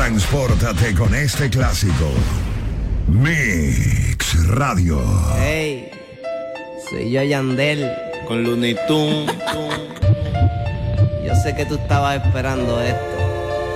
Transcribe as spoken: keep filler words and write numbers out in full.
Transpórtate con este clásico. Mix Radio. Hey, soy yo, Yandel. Con Looney Tunes. Yo sé que tú estabas esperando esto.